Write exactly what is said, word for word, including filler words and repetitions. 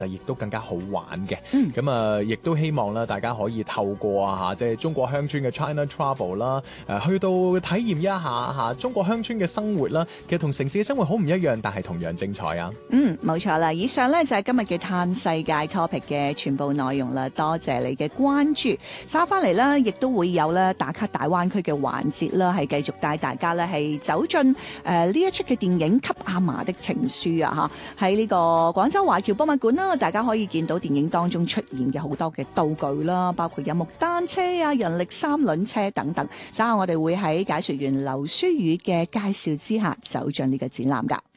亦都更加好玩嘅。咁、 嗯、 啊，亦都希望啦，大家可以透過啊嚇，即係中國鄉村嘅 China Travel 啦，誒去到體驗一下嚇中國鄉村嘅生活啦。其實同城市嘅生活好唔一樣，但係同樣精彩啊！ 嗯，冇錯啦。以上呢就係今日嘅嘆世界 topic 嘅全部內容啦。多謝你嘅關注。稍翻嚟啦，亦都會有咧打卡大灣區嘅環節啦，係繼續帶大家咧係走進誒呢、呃、一出嘅電影《給阿嫲的情書》啊嚇，喺呢個廣州華僑博物館啦，大家可以見到電影當中出現嘅好多嘅道具啦，包括有木單車啊、人力三輪車等等。稍後我哋會喺解說員劉書宇嘅介紹之下走進呢個展覽㗎。